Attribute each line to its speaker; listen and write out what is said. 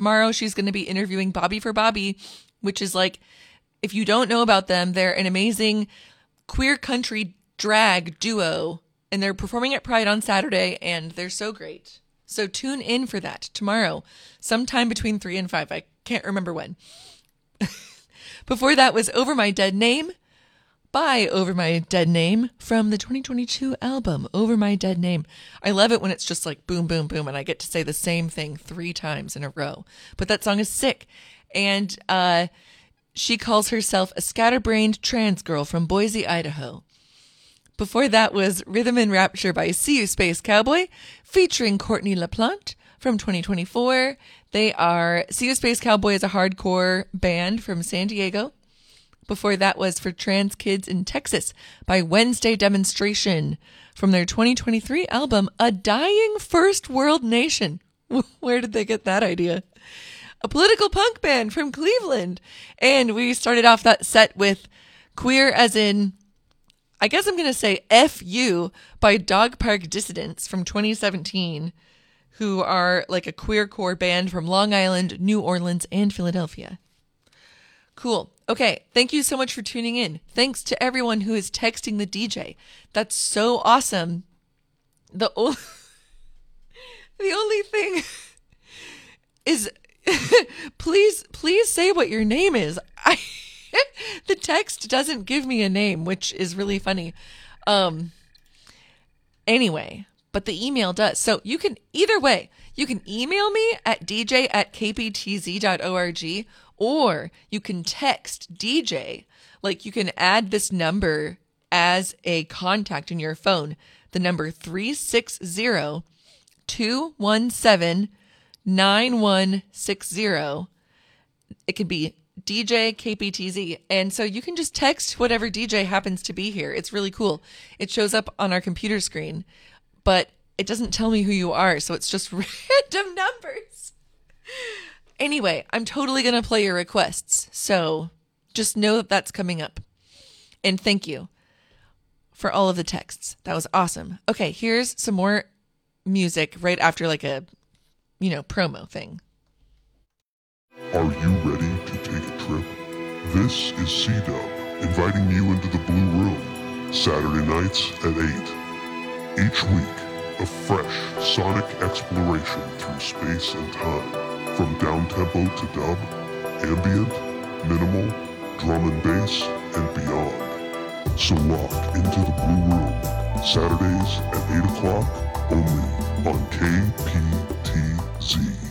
Speaker 1: tomorrow she's going to be interviewing Bobby for Bobby, which is like, if you don't know about them, they're an amazing queer country drag duo, and they're performing at Pride on Saturday, and they're so great. So tune in for that tomorrow, sometime between 3 and 5. I can't remember when. Before that was Over My Dead Name by Over My Dead Name from the 2022 album, Over My Dead Name. I love it when it's just like boom, boom, boom, and I get to say the same thing 3 times in a row. But that song is sick. And she calls herself a scatterbrained trans girl from Boise, Idaho. Before that was Rhythm and Rapture by See You Space Cowboy, featuring Courtney LaPlante from 2024. They are, See You Space Cowboy is a hardcore band from San Diego. Before that was For Trans Kids in Texas by Wednesday Demonstration from their 2023 album, A Dying First World Nation. Where did they get that idea? A political punk band from Cleveland. And we started off that set with Queer as in, I guess I'm going to say F.U. by Dog Park Dissidents from 2017, who are like a queercore band from Long Island, New Orleans, and Philadelphia. Cool. Okay. Thank you so much for tuning in. Thanks to everyone who is texting the DJ. That's so awesome. The only thing is, please say what your name is. The text doesn't give me a name, which is really funny. Anyway, but the email does. So you can, either way, you can email me at dj@kptz.org, or you can text DJ. Like, you can add this number as a contact in your phone. The number 360-217-9160. It could be DJ KPTZ. And so you can just text whatever DJ happens to be here. It's really cool. It shows up on our computer screen, but it doesn't tell me who you are. So it's just random numbers. Anyway, I'm totally going to play your requests. So just know that that's coming up. And thank you for all of the texts. That was awesome. Okay, here's some more music right after like a, promo thing.
Speaker 2: Are you ready to take a trip? This is C-Dub inviting you into the Blue Room, Saturday nights at 8. Each week, a fresh sonic exploration through space and time, from downtempo to dub, ambient, minimal, drum and bass, and beyond. So walk into the Blue Room, Saturdays at 8 o'clock, only on KPTZ.